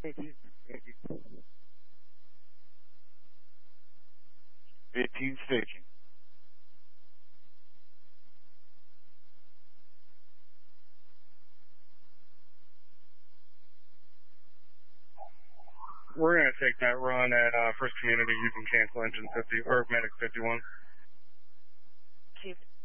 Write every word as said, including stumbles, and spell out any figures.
fifteen station. We're going to take that run at uh, First Community. You can cancel engine fifty or medic fifty-one. Chief